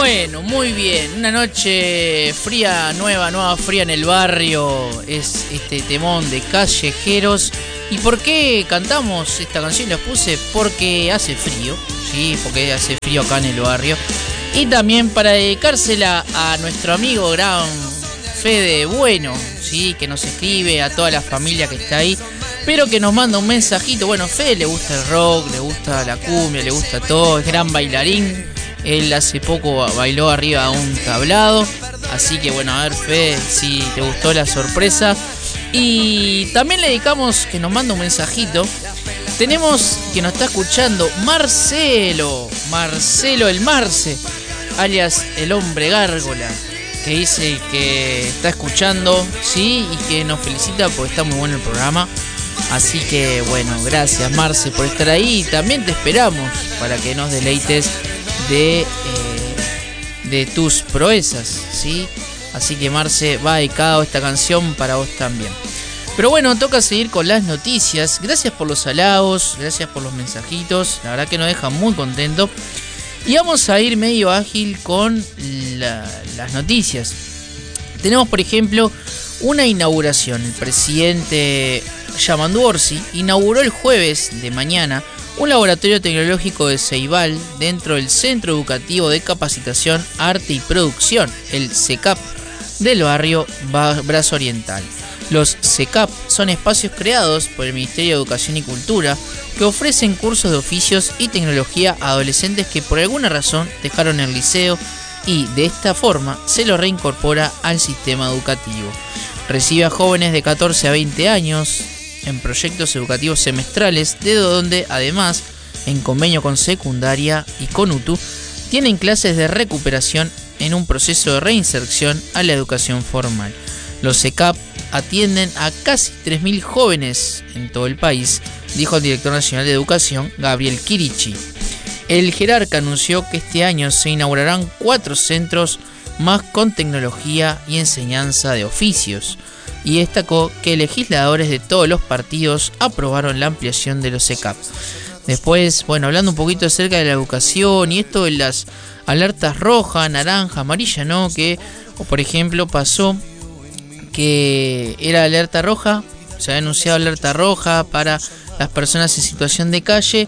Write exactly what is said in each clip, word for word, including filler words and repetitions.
Bueno, muy bien. Una noche fría, nueva, nueva, fría en el barrio. Es este temón de Callejeros. ¿Y por qué cantamos esta canción? La puse porque hace frío. Sí, porque hace frío acá en el barrio. Y también para dedicársela a nuestro amigo gran Fede Bueno, sí, que nos escribe, a toda la familia que está ahí, pero que nos manda un mensajito. Bueno, Fede le gusta el rock, le gusta la cumbia, le gusta todo, es gran bailarín. Él hace poco bailó arriba a un tablado. Así que bueno, a ver, Fede, si te gustó la sorpresa. Y también le dedicamos que nos manda un mensajito. Tenemos que nos está escuchando Marcelo, Marcelo el Marce, alias el hombre gárgola, que dice que está escuchando, sí, y que nos felicita porque está muy bueno el programa. Así que bueno, gracias Marce por estar ahí. También te esperamos para que nos deleites de, eh, de tus proezas, ¿sí? Así que Marce, va dedicado esta canción para vos también. Pero bueno, toca seguir con las noticias. Gracias por los halagos, gracias por los mensajitos. La verdad que nos dejan muy contentos. Y vamos a ir medio ágil con la, las noticias. Tenemos, por ejemplo, una inauguración. El presidente Yamandu Orsi inauguró el jueves de mañana un laboratorio tecnológico de Ceibal dentro del Centro Educativo de Capacitación, Arte y Producción, el CECAP, del barrio Brazo Oriental. Los CECAP son espacios creados por el Ministerio de Educación y Cultura que ofrecen cursos de oficios y tecnología a adolescentes que por alguna razón dejaron el liceo y de esta forma se los reincorpora al sistema educativo. Recibe a jóvenes de catorce a veinte años en proyectos educativos semestrales, de donde además, en convenio con Secundaria y con U T U, tienen clases de recuperación en un proceso de reinserción a la educación formal. Los CECAP atienden a casi tres mil jóvenes en todo el país, dijo el director nacional de Educación, Gabriel Quirichi. El jerarca anunció que este año se inaugurarán cuatro centros más con tecnología y enseñanza de oficios, y destacó que legisladores de todos los partidos aprobaron la ampliación de los CECAP. Después, bueno, hablando un poquito acerca de la educación y esto de las alertas roja, naranja, amarilla, ¿no? Que, o por ejemplo, pasó que era alerta roja, se había anunciado alerta roja para las personas en situación de calle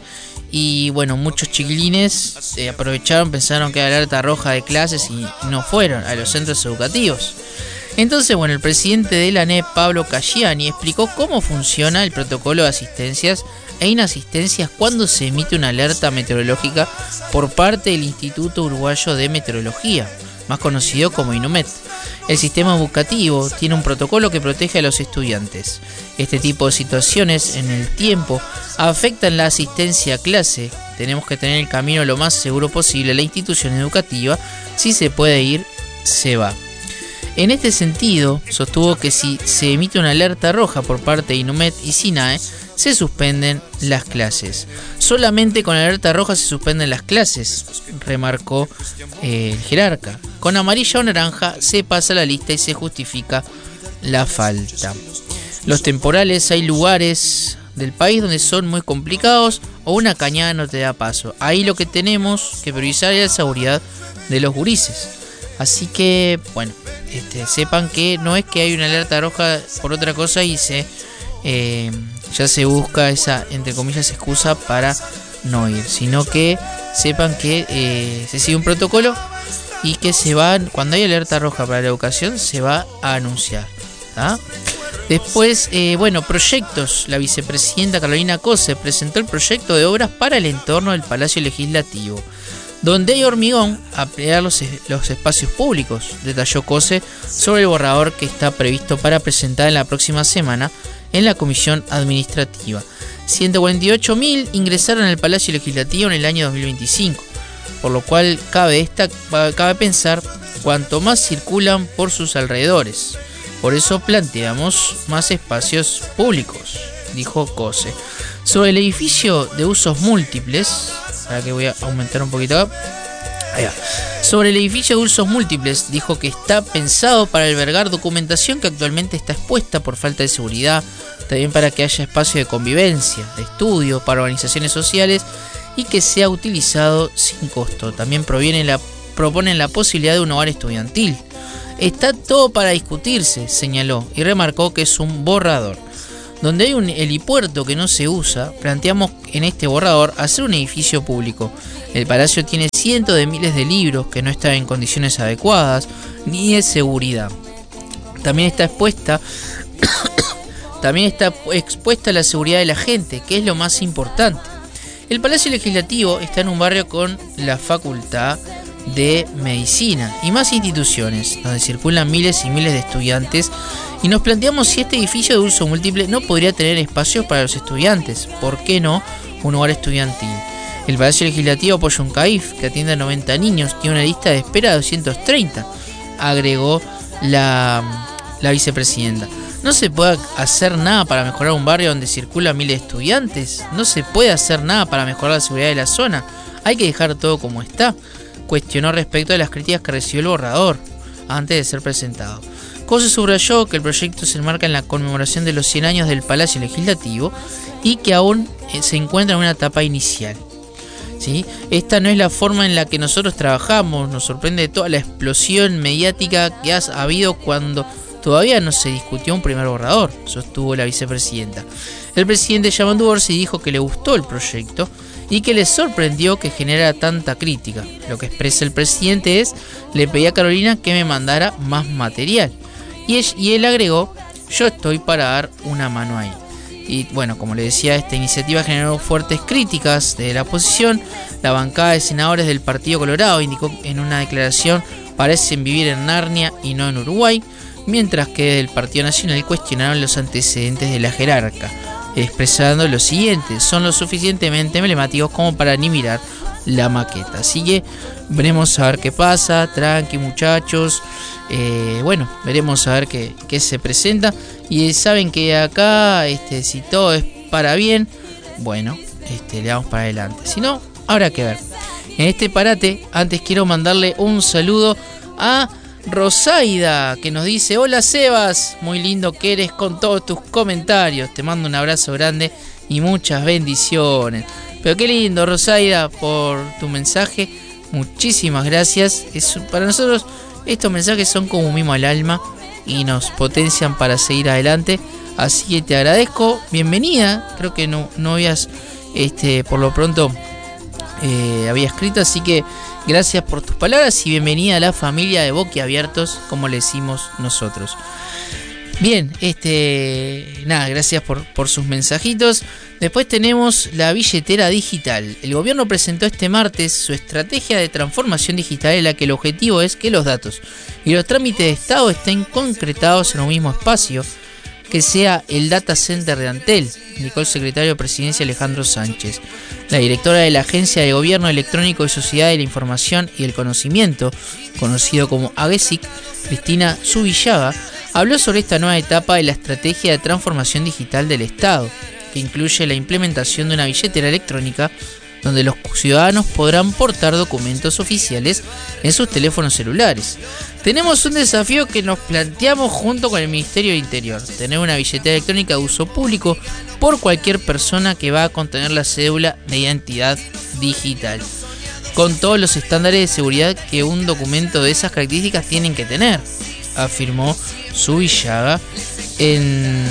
y bueno, muchos chiquilines eh, aprovecharon, pensaron que era alerta roja de clases y no fueron a los centros educativos. Entonces, bueno, el presidente de la A N E P, Pablo Caggiani, explicó cómo funciona el protocolo de asistencias e inasistencias cuando se emite una alerta meteorológica por parte del Instituto Uruguayo de Meteorología, más conocido como INUMET. El sistema educativo tiene un protocolo que protege a los estudiantes. Este tipo de situaciones en el tiempo afectan la asistencia a clase. Tenemos que tener el camino lo más seguro posible a la institución educativa. Si se puede ir, se va. En este sentido, sostuvo que si se emite una alerta roja por parte de INUMET y SINAE, se suspenden las clases. Solamente con alerta roja se suspenden las clases, remarcó eh, el jerarca. Con amarilla o naranja se pasa la lista y se justifica la falta. Los temporales, hay lugares del país donde son muy complicados o una cañada no te da paso. Ahí lo que tenemos que priorizar es la seguridad de los gurises. Así que, bueno, este, sepan que no es que hay una alerta roja por otra cosa y se eh, ya se busca esa, entre comillas, excusa para no ir, sino que sepan que eh, se sigue un protocolo y que se va, cuando hay alerta roja para la educación, se va a anunciar, ¿tá? Después, eh, bueno, proyectos. La vicepresidenta Carolina Cose presentó el proyecto de obras para el entorno del Palacio Legislativo. Donde hay hormigón, ampliar los, los espacios públicos, detalló Cose sobre el borrador que está previsto para presentar en la próxima semana en la Comisión Administrativa. ciento cuarenta y ocho mil ingresaron al Palacio Legislativo en el año dos mil veinticinco, por lo cual cabe, esta, cabe pensar cuanto más circulan por sus alrededores. Por eso planteamos más espacios públicos, dijo Cose. Sobre el edificio de usos múltiples, para que voy a aumentar un poquito acá. Ahí va. Sobre el edificio de usos múltiples, dijo que está pensado para albergar documentación que actualmente está expuesta por falta de seguridad, también para que haya espacio de convivencia, de estudio, para organizaciones sociales y que sea utilizado sin costo. También proviene la proponen la posibilidad de un hogar estudiantil. Está todo para discutirse, señaló, y remarcó que es un borrador. Donde hay un helipuerto que no se usa, planteamos en este borrador hacer un edificio público. El palacio tiene cientos de miles de libros que no están en condiciones adecuadas ni de seguridad. También está expuesta, también está expuesta la seguridad de la gente, que es lo más importante. El Palacio Legislativo está en un barrio con la Facultad de Medicina y más instituciones, donde circulan miles y miles de estudiantes, y nos planteamos si este edificio de uso múltiple no podría tener espacios para los estudiantes. ¿Por qué no un hogar estudiantil? El Palacio Legislativo apoya un C A I F que atiende a noventa niños, tiene una lista de espera de doscientos treinta, agregó la, la vicepresidenta. ¿No se puede hacer nada para mejorar un barrio donde circulan miles de estudiantes? ¿No se puede hacer nada para mejorar la seguridad de la zona? ¿Hay que dejar todo como está?, cuestionó respecto de las críticas que recibió el borrador antes de ser presentado. Cose subrayó que el proyecto se enmarca en la conmemoración de los cien años del Palacio Legislativo y que aún se encuentra en una etapa inicial. ¿Sí? Esta no es la forma en la que nosotros trabajamos. Nos sorprende toda la explosión mediática que ha habido cuando todavía no se discutió un primer borrador, sostuvo la vicepresidenta. El presidente Yamandu Orsi dijo que le gustó el proyecto y que le sorprendió que generara tanta crítica. Lo que expresa el presidente es: le pedí a Carolina que me mandara más material. Y él, y él agregó: yo estoy para dar una mano ahí. Y bueno, como le decía, esta iniciativa generó fuertes críticas de la oposición. La bancada de senadores del Partido Colorado indicó en una declaración: parecen vivir en Narnia y no en Uruguay. Mientras que desde el Partido Nacional cuestionaron los antecedentes de la jerarca, expresando lo siguiente: son lo suficientemente emblemáticos como para ni mirar la maqueta. Así que veremos a ver qué pasa. Tranqui, muchachos. Eh, bueno, veremos a ver qué, qué se presenta. Y saben que acá, este, si todo es para bien, bueno, este, le damos para adelante. Si no, habrá que ver. En este parate, antes quiero mandarle un saludo a Rosaida, que nos dice: hola Sebas, muy lindo que eres con todos tus comentarios. Te mando un abrazo grande y muchas bendiciones. Pero qué lindo, Rosaida, por tu mensaje. Muchísimas gracias. Es, para nosotros estos mensajes son como un mimo al alma y nos potencian para seguir adelante. Así que te agradezco. Bienvenida. Creo que no, no habías, este, por lo pronto, eh, había escrito, así que gracias por tus palabras y bienvenida a la familia de Boquiabiertos, como le decimos nosotros. Bien, este, nada, gracias por, por sus mensajitos. Después tenemos la billetera digital. El gobierno presentó este martes su estrategia de transformación digital, en la que el objetivo es que los datos y los trámites de Estado estén concretados en un mismo espacio, que sea el data center de Antel, indicó el secretario de Presidencia Alejandro Sánchez. La directora de la Agencia de Gobierno Electrónico y Sociedad de la Información y el Conocimiento, conocido como AGESIC, Cristina Zubillaga, habló sobre esta nueva etapa de la estrategia de transformación digital del Estado, que incluye la implementación de una billetera electrónica donde los ciudadanos podrán portar documentos oficiales en sus teléfonos celulares. Tenemos un desafío que nos planteamos junto con el Ministerio del Interior: tener una billetera electrónica de uso público por cualquier persona que va a contener la cédula de identidad digital, con todos los estándares de seguridad que un documento de esas características tienen que tener, afirmó Zubillaga en,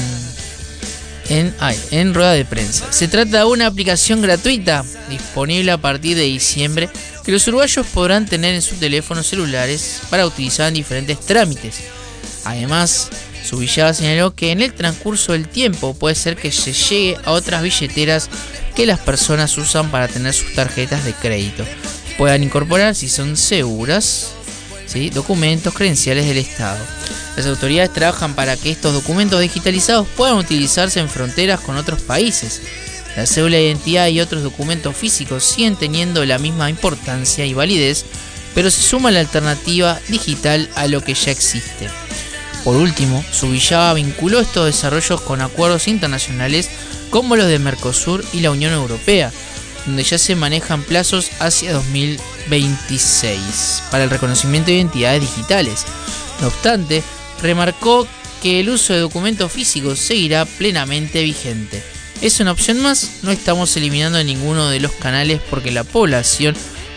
en, ay, en rueda de prensa. Se trata de una aplicación gratuita disponible a partir de diciembre que los uruguayos podrán tener en sus teléfonos celulares para utilizar en diferentes trámites. Además, Zubillaga señaló que en el transcurso del tiempo puede ser que se llegue a otras billeteras que las personas usan para tener sus tarjetas de crédito puedan incorporar, si son seguras, ¿sí?, documentos credenciales del Estado. Las autoridades trabajan para que estos documentos digitalizados puedan utilizarse en fronteras con otros países. La cédula de identidad y otros documentos físicos siguen teniendo la misma importancia y validez, pero se suma la alternativa digital a lo que ya existe. Por último, Zubillaga vinculó estos desarrollos con acuerdos internacionales como los de Mercosur y la Unión Europea, donde ya se manejan plazos hacia dos mil veintiséis para el reconocimiento de identidades digitales. No obstante, remarcó que el uso de documentos físicos seguirá plenamente vigente. Es una opción más, no estamos eliminando ninguno de los canales porque la población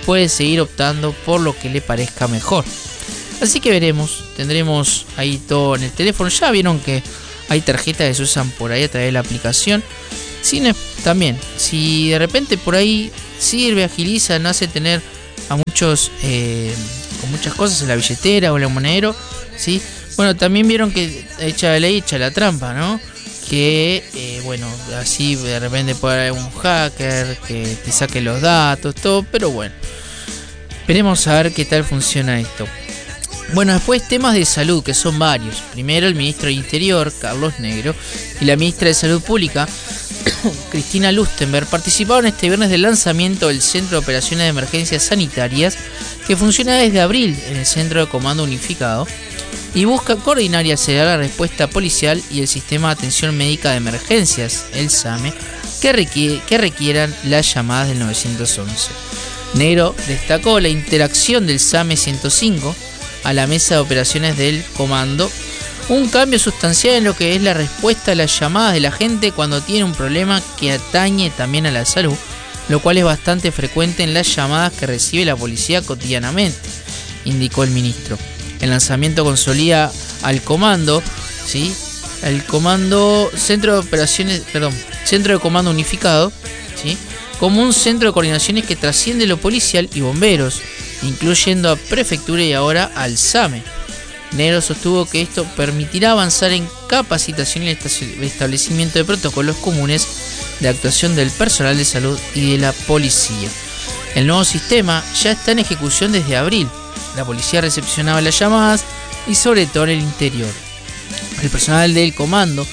puede seguir optando por lo que le parezca mejor. Así que veremos, tendremos ahí todo en el teléfono. Ya vieron que hay tarjetas que se usan por ahí a través de la aplicación. Si no, también, si de repente por ahí sirve, agiliza, no hace tener a muchos eh, con muchas cosas en la billetera o en el monedero, ¿sí? Bueno, también vieron que echa la ley, echa la trampa, ¿no? Que, eh, bueno, así de repente puede haber un hacker que te saque los datos, todo, pero bueno. Veremos a ver qué tal funciona esto. Bueno, después temas de salud, que son varios. Primero, el ministro del Interior, Carlos Negro, y la ministra de Salud Pública, Cristina Lustenberg, participaron este viernes del lanzamiento del Centro de Operaciones de Emergencias Sanitarias, que funciona desde abril en el Centro de Comando Unificado, y busca coordinar y acelerar la respuesta policial y el Sistema de Atención Médica de Emergencias, el SAME, que, requiere, que requieran las llamadas del nueve once. Negro destacó la interacción del SAME ciento cinco a la mesa de operaciones del comando, un cambio sustancial en lo que es la respuesta a las llamadas de la gente cuando tiene un problema que atañe también a la salud, lo cual es bastante frecuente en las llamadas que recibe la policía cotidianamente, indicó el ministro. El lanzamiento consolida al comando, ¿sí? El comando Centro de Operaciones, perdón, Centro de Comando Unificado, ¿sí? Como un centro de coordinaciones que trasciende lo policial y bomberos, incluyendo a prefectura y ahora al SAME. Negro sostuvo que esto permitirá avanzar en capacitación y el establecimiento de protocolos comunes de actuación del personal de salud y de la policía. El nuevo sistema ya está en ejecución desde abril. La policía recepcionaba las llamadas y sobre todo en el interior. El personal del comando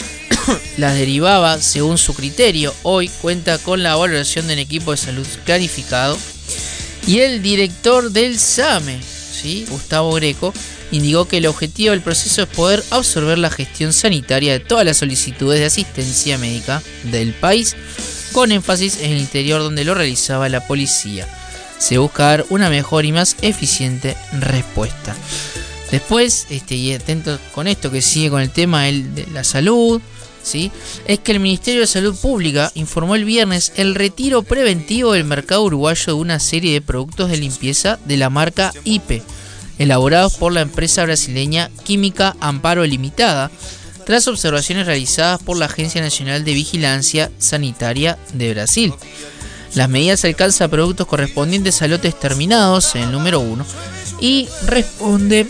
las derivaba según su criterio. Hoy cuenta con la valoración del equipo de salud clarificado. Y el director del SAME, ¿sí? Gustavo Greco, indicó que el objetivo del proceso es poder absorber la gestión sanitaria de todas las solicitudes de asistencia médica del país, con énfasis en el interior donde lo realizaba la policía. Se busca dar una mejor y más eficiente respuesta. Después, este, y atento con esto que sigue con el tema de la salud, ¿sí? Es que el Ministerio de Salud Pública informó el viernes el retiro preventivo del mercado uruguayo de una serie de productos de limpieza de la marca I P E, elaborados por la empresa brasileña Química Amparo Limitada, tras observaciones realizadas por la Agencia Nacional de Vigilancia Sanitaria de Brasil. Las medidas alcanzan productos correspondientes a lotes terminados en el número uno y responde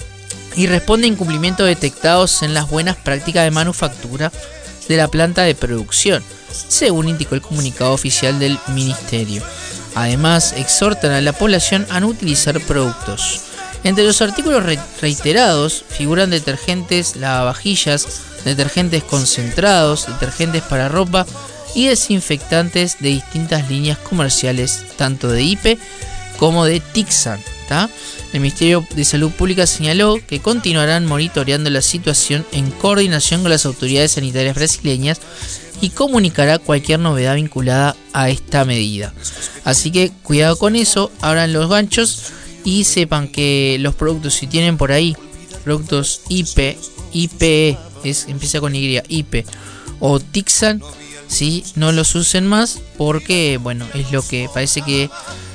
y responde a incumplimientos detectados en las buenas prácticas de manufactura de la planta de producción, según indicó el comunicado oficial del ministerio. Además, exhortan a la población a no utilizar productos. Entre los artículos re- reiterados figuran detergentes, lavavajillas, detergentes concentrados, detergentes para ropa y desinfectantes de distintas líneas comerciales, tanto de I P E como de Tixan. ¿tá? El Ministerio de Salud Pública señaló que continuarán monitoreando la situación en coordinación con las autoridades sanitarias brasileñas y comunicará cualquier novedad vinculada a esta medida. Así que cuidado con eso, abran los ganchos y sepan que los productos, si tienen por ahí productos I P E, I P E, es, empieza con Y, I P E o Tixan, ¿sí? No los usen más porque, bueno, es lo que parece que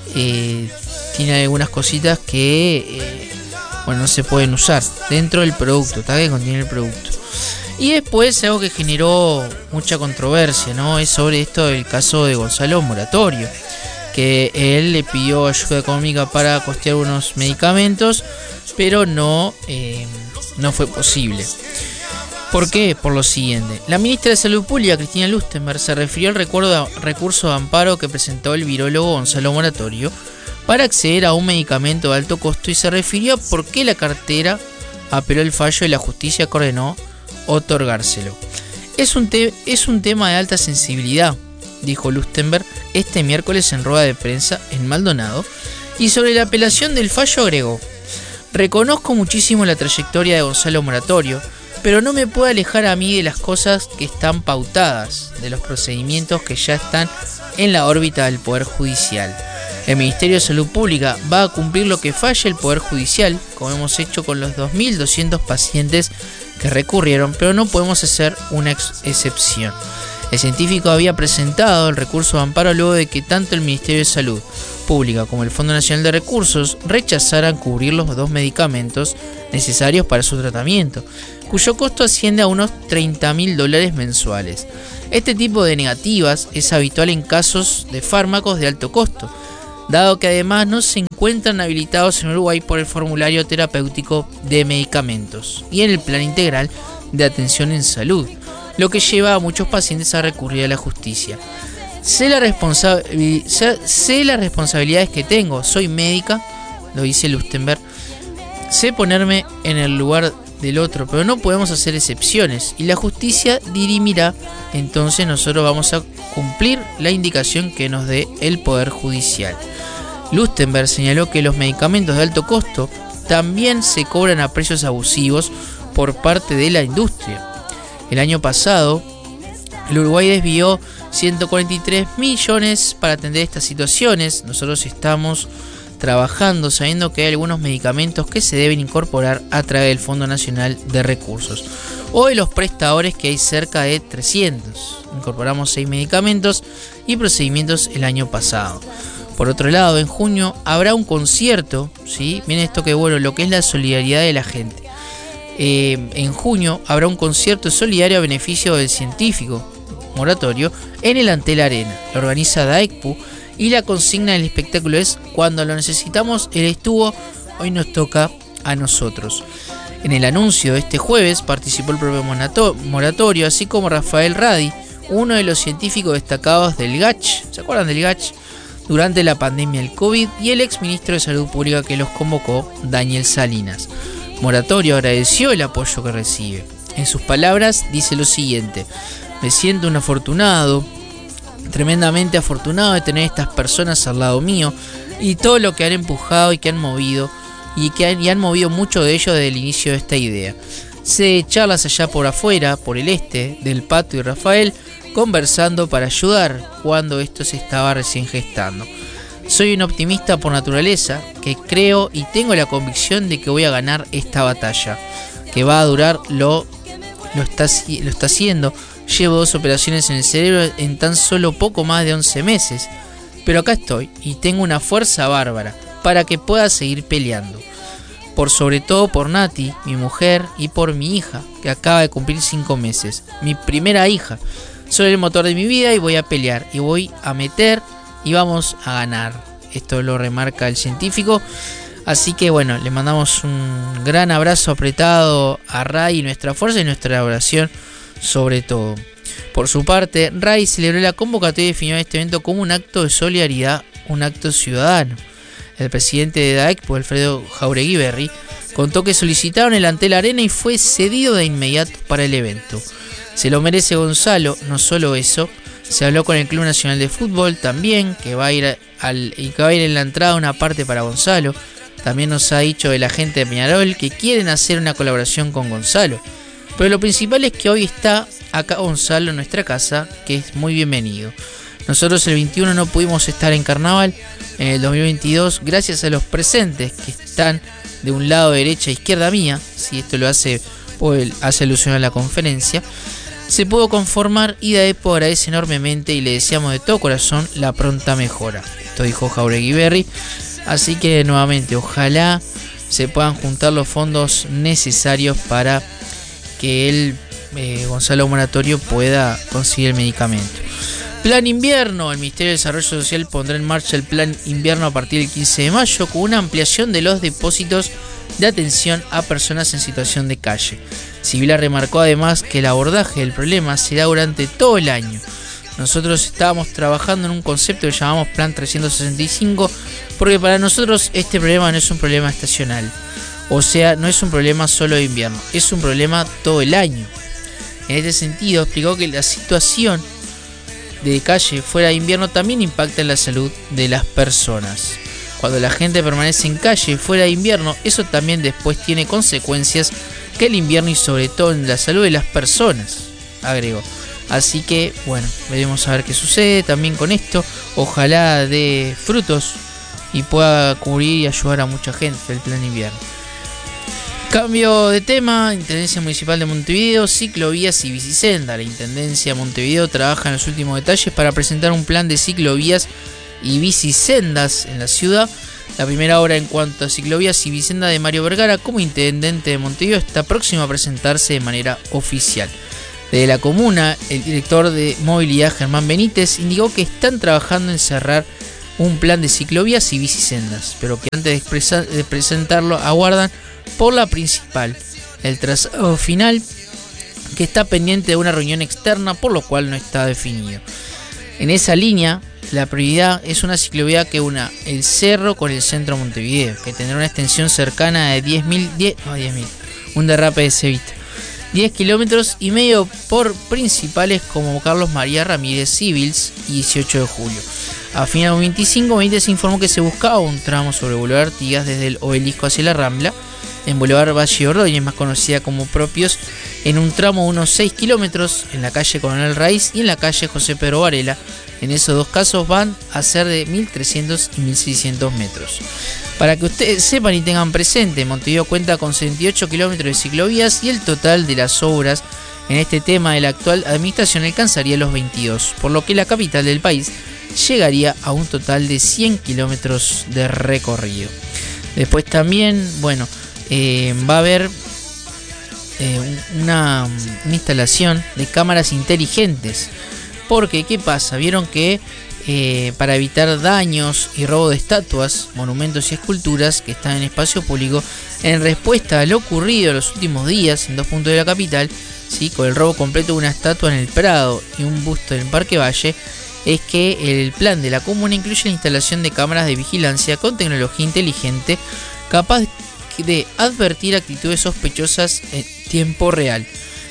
eh, tiene algunas cositas que eh, bueno, no se pueden usar dentro del producto, ¿tá? Que contiene el producto. Y después algo que generó mucha controversia, ¿no? Es sobre esto del caso de Gonzalo Moratorio, que él le pidió ayuda económica para costear unos medicamentos, pero no, eh, no fue posible. ¿Por qué? Por lo siguiente. La ministra de Salud Pública, Cristina Lustenberg, se refirió al recuerdo de, recurso de amparo que presentó el virólogo Gonzalo Moratorio para acceder a un medicamento de alto costo y se refirió a por qué la cartera apeló el fallo y la justicia ordenó otorgárselo. Es un, te- es un tema de alta sensibilidad, dijo Lustenberg este miércoles en rueda de prensa en Maldonado, y sobre la apelación del fallo agregó: reconozco muchísimo la trayectoria de Gonzalo Moratorio, pero no me puedo alejar a mí de las cosas que están pautadas, de los procedimientos que ya están en la órbita del Poder Judicial. El Ministerio de Salud Pública va a cumplir lo que falle el Poder Judicial, como hemos hecho con los dos mil doscientos pacientes que recurrieron, pero no podemos hacer una ex- excepción. El científico había presentado el recurso de amparo luego de que tanto el Ministerio de Salud Pública como el Fondo Nacional de Recursos rechazaran cubrir los dos medicamentos necesarios para su tratamiento, cuyo costo asciende a unos treinta mil dólares mensuales. Este tipo de negativas es habitual en casos de fármacos de alto costo, dado que además no se encuentran habilitados en Uruguay por el formulario terapéutico de medicamentos y en el plan integral de atención en salud, lo que lleva a muchos pacientes a recurrir a la justicia. Sé, la responsa- sé las responsabilidades que tengo, soy médica, lo dice Lustenberg, sé ponerme en el lugar del otro, pero no podemos hacer excepciones y la justicia dirimirá. Entonces nosotros vamos a cumplir la indicación que nos dé el Poder Judicial. Lustenberg señaló que los medicamentos de alto costo también se cobran a precios abusivos por parte de la industria. El año pasado, el Uruguay desvió ciento cuarenta y tres millones para atender estas situaciones. Nosotros estamos trabajando sabiendo que hay algunos medicamentos que se deben incorporar a través del Fondo Nacional de Recursos o de los prestadores, que hay cerca de trescientos. Incorporamos seis medicamentos y procedimientos el año pasado. Por otro lado, en junio habrá un concierto, ¿sí? Miren esto que bueno, lo que es la solidaridad de la gente. Eh, en junio habrá un concierto solidario a beneficio del científico Moratorio en el Antel Arena. Lo organiza DAECPU y la consigna del espectáculo es: cuando lo necesitamos, él estuvo, hoy nos toca a nosotros. En el anuncio de este jueves participó el propio Moratorio, así como Rafael Radi, uno de los científicos destacados del G A C H, ¿se acuerdan del G A C H? Durante la pandemia del COVID, y el ex ministro de Salud Pública que los convocó, Daniel Salinas. Moratorio agradeció el apoyo que recibe. En sus palabras dice lo siguiente: me siento un afortunado, tremendamente afortunado de tener estas personas al lado mío y todo lo que han empujado y que han movido y que han, y han movido mucho de ellos desde el inicio de esta idea. Sé de charlas allá por afuera, por el este, del Pato y Rafael, conversando para ayudar cuando esto se estaba recién gestando. Soy un optimista por naturaleza, que creo y tengo la convicción de que voy a ganar esta batalla, que va a durar, lo, lo, está, lo está haciendo. Llevo dos operaciones en el cerebro en tan solo poco más de once meses, pero acá estoy y tengo una fuerza bárbara para que pueda seguir peleando. Por sobre todo por Nati, mi mujer, y por mi hija, que acaba de cumplir cinco meses, mi primera hija. Soy el motor de mi vida y voy a pelear y voy a meter y vamos a ganar. Esto lo remarca el científico. Así que bueno, le mandamos un gran abrazo apretado a Ray y nuestra fuerza y nuestra oración sobre todo. Por su parte, Ray celebró la convocatoria y definió este evento como un acto de solidaridad, un acto ciudadano. El presidente de DAECPU, Alfredo Jauregui Berri, contó que solicitaron el Antel Arena y fue cedido de inmediato para el evento. Se lo merece Gonzalo, no solo eso. Se habló con el Club Nacional de Fútbol también, que va a ir al, y que va a ir en la entrada una parte para Gonzalo. También nos ha dicho el agente de Peñarol que quieren hacer una colaboración con Gonzalo. Pero lo principal es que hoy está acá Gonzalo en nuestra casa, que es muy bienvenido. Nosotros el veintiuno no pudimos estar en Carnaval, en el dos mil veintidós, gracias a los presentes que están de un lado derecha e izquierda mía, si esto lo hace, pues, hace alusión a la conferencia, se pudo conformar y DAECPU agradece enormemente y le deseamos de todo corazón la pronta mejora. Esto dijo Jauregui Berri, así que nuevamente ojalá se puedan juntar los fondos necesarios para que el eh, Gonzalo Moratorio pueda conseguir el medicamento. Plan invierno. El Ministerio de Desarrollo Social pondrá en marcha el plan invierno a partir del quince de mayo con una ampliación de los depósitos de atención a personas en situación de calle. Sibila remarcó además que el abordaje del problema será durante todo el año. Nosotros estábamos trabajando en un concepto que llamamos Plan trescientos sesenta y cinco porque para nosotros este problema no es un problema estacional. O sea, no es un problema solo de invierno, es un problema todo el año. En este sentido, explicó que la situación de calle fuera de invierno también impacta en la salud de las personas. Cuando la gente permanece en calle fuera de invierno, eso también después tiene consecuencias que el invierno y sobre todo en la salud de las personas, agregó. Así que, bueno, veremos a ver qué sucede también con esto. Ojalá dé frutos y pueda cubrir y ayudar a mucha gente el plan invierno. Cambio de tema. Intendencia Municipal de Montevideo, ciclovías y bicisenda. La Intendencia de Montevideo trabaja en los últimos detalles para presentar un plan de ciclovías y bicisendas en la ciudad. La primera obra en cuanto a ciclovías y bicicenda de Mario Vergara como intendente de Montevideo está próxima a presentarse de manera oficial. De la comuna, el director de movilidad Germán Benítez indicó que están trabajando en cerrar un plan de ciclovías y bicisendas, pero que antes de, expresar, de presentarlo aguardan por la principal, el trazado final, que está pendiente de una reunión externa, por lo cual no está definido. En esa línea, la prioridad es una ciclovía que una el cerro con el centro de Montevideo, que tendrá una extensión cercana de diez mil, diez, no, diez mil, un derrape de Cevita, diez kilómetros y medio por principales como Carlos María Ramírez, Civils y dieciocho de julio. A finales de dos mil veinticinco, Benítez informó que se buscaba un tramo sobre Boulevard Artigas desde el Obelisco hacia la Rambla, en Boulevard Valle Ordóñez, más conocida como Propios, en un tramo de unos seis kilómetros en la calle Coronel Raíz y en la calle José Pedro Varela. En esos dos casos van a ser de mil trescientos y mil seiscientos metros. Para que ustedes sepan y tengan presente, Montevideo cuenta con setenta y ocho kilómetros de ciclovías y el total de las obras en este tema de la actual administración alcanzaría los veintidós, por lo que la capital del país llegaría a un total de cien kilómetros de recorrido. Después también, bueno, eh, va a haber eh, una, una instalación de cámaras inteligentes. Porque, ¿qué pasa? Vieron que eh, para evitar daños y robo de estatuas, monumentos y esculturas que están en espacio público, en respuesta a lo ocurrido en los últimos días en dos puntos de la capital, ¿sí? Con el robo completo de una estatua en el Prado y un busto en el Parque Valle, es que el plan de la comuna incluye la instalación de cámaras de vigilancia con tecnología inteligente capaz de advertir actitudes sospechosas en tiempo real,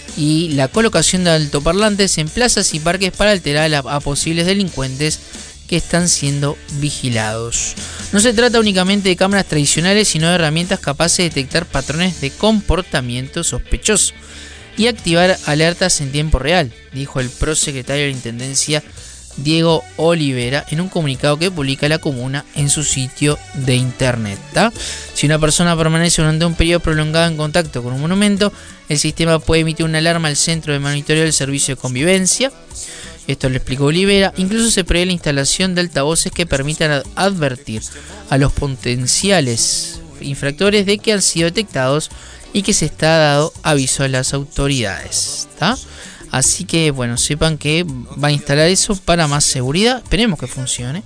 y la colocación de altoparlantes en plazas y parques para alterar a, a posibles delincuentes que están siendo vigilados. No se trata únicamente de cámaras tradicionales, sino de herramientas capaces de detectar patrones de comportamiento sospechoso y activar alertas en tiempo real, dijo el prosecretario de la Intendencia Diego Olivera en un comunicado que publica la comuna en su sitio de internet. ¿tá? Si una persona permanece durante un periodo prolongado en contacto con un monumento, el sistema puede emitir una alarma al centro de monitoreo del servicio de convivencia. Esto lo explicó Olivera. Incluso se prevé la instalación de altavoces que permitan advertir a los potenciales infractores de que han sido detectados y que se está dado aviso a las autoridades. ¿tá? Así que bueno, sepan que va a instalar eso para más seguridad. Esperemos que funcione.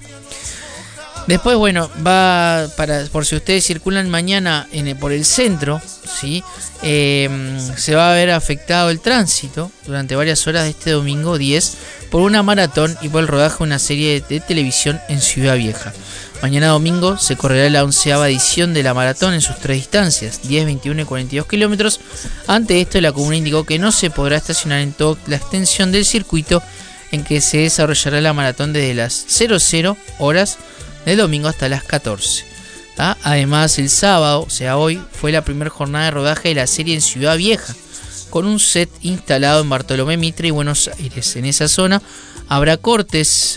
Después, bueno, va para por si ustedes circulan mañana en, por el centro, ¿sí? Eh, se va a ver afectado el tránsito durante varias horas de este domingo diez por una maratón y por el rodaje de una serie de, de televisión en Ciudad Vieja. Mañana domingo se correrá la onceava edición de la maratón en sus tres distancias, diez, veintiuno y cuarenta y dos kilómetros. Ante esto, la comuna indicó que no se podrá estacionar en toda la extensión del circuito en que se desarrollará la maratón desde las cero cero horas del domingo hasta las catorce. ¿tá? Además, el sábado, o sea hoy, fue la primera jornada de rodaje de la serie en Ciudad Vieja, con un set instalado en Bartolomé Mitre y Buenos Aires. En esa zona habrá cortes...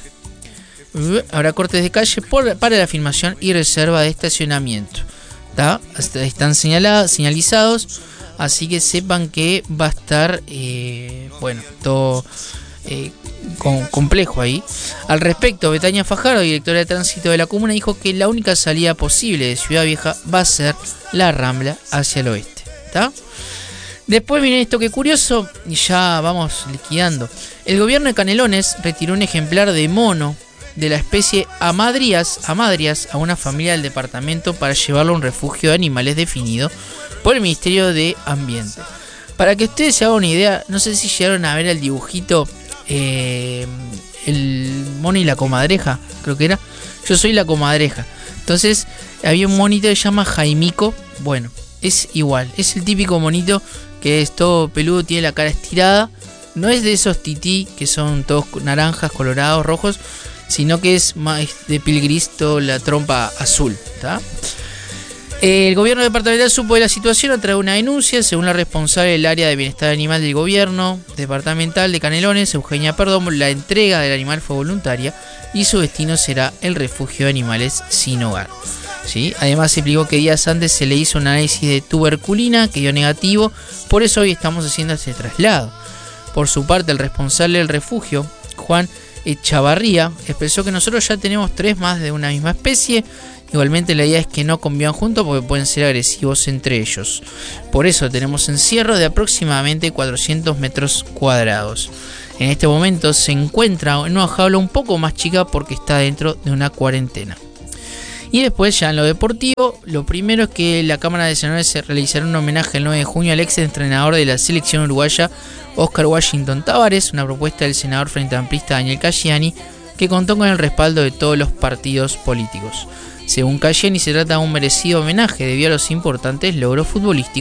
Habrá cortes de calle por, para la filmación y reserva de estacionamiento. ¿tá? Están señalados, señalizados, así que sepan que va a estar, eh, bueno, todo eh, con, complejo ahí. Al respecto, Betania Fajardo, directora de tránsito de la comuna, dijo que la única salida posible de Ciudad Vieja va a ser la Rambla hacia el oeste. ¿tá? Después viene esto que curioso y ya vamos liquidando. El gobierno de Canelones retiró un ejemplar de mono de la especie Amadrias, Amadrias a una familia del departamento para llevarlo a un refugio de animales definido por el Ministerio de Ambiente. Para que ustedes se hagan una idea, no sé si llegaron a ver el dibujito eh, el mono y la comadreja, creo que era. Yo soy la comadreja. Entonces había un monito que se llama Jaimico. Bueno, es igual, es el típico monito que es todo peludo, tiene la cara estirada. No es de esos tití que son todos naranjas, colorados, rojos, sino que es más de piel gris, la trompa azul. ¿tá? El gobierno departamental supo de la situación a través de una denuncia. Según la responsable del área de bienestar animal del gobierno departamental de Canelones, Eugenia Perdomo, la entrega del animal fue voluntaria y su destino será el refugio de animales sin hogar. ¿sí? Además se explicó que días antes se le hizo un análisis de tuberculina que dio negativo, por eso hoy estamos haciendo este traslado. Por su parte, el responsable del refugio, Juan Echavarría expresó que nosotros ya tenemos tres más de una misma especie. Igualmente la idea es que no convivan juntos porque pueden ser agresivos entre ellos. Por eso tenemos encierros de aproximadamente cuatrocientos metros cuadrados. En este momento se encuentra en una jaula un poco más chica porque está dentro de una cuarentena. Y después ya en lo deportivo, lo primero es que la Cámara de Senadores se realizará un homenaje el nueve de junio al ex entrenador de la selección uruguaya, Oscar Washington Tabárez, una propuesta del senador frente amplista Daniel Cayani, que contó con el respaldo de todos los partidos políticos. Según Cayani, se trata de un merecido homenaje debido a los importantes logros futbolísticos